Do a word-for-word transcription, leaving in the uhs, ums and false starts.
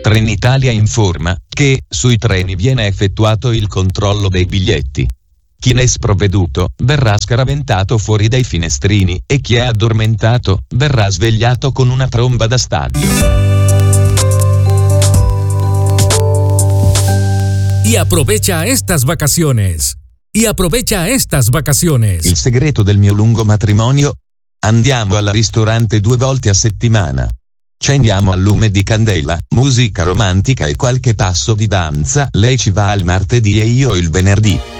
Trenitalia informa che sui treni viene effettuato il controllo dei biglietti. Chi ne è sprovveduto verrà scaraventato fuori dai finestrini e chi è addormentato verrá svegliato con una tromba da stadio. Y aprovecha estas vacaciones. Y aprovecha estas vacaciones. Il segreto del mio lungo matrimonio? Andiamo al ristorante due volte a settimana. Accendiamo al lume di candela, musica romantica e qualche passo di danza. Lei ci va il martedì e io il venerdì.